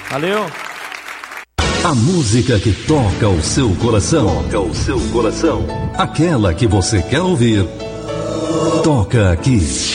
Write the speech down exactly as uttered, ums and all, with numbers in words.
Valeu. A música que toca o seu coração. Toca o seu coração. Aquela que você quer ouvir. Toca aqui.